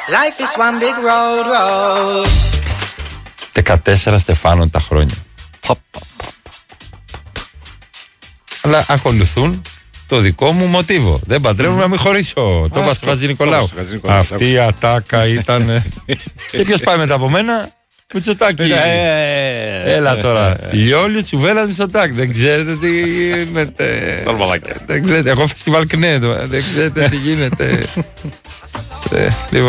Life is one big road. 14 Στεφάνων τα χρόνια. Αλλά ακολουθούν το δικό μου μοτίβο. Δεν παντρεύομαι να μην χωρίσω. Το είπα στο Χατζη Νικολάου. Αυτή η ατάκα ήταν. Και ποιος πάει μετά από μένα? Μητσοτάκη. Έλα τώρα. Λιόλιο Τσουβέλλας Μητσοτάκη. Δεν ξέρετε τι γίνεται. Δεν ξέρετε. Εγώ φεστιβάλ ΚΝΕ. Δεν ξέρετε τι γίνεται.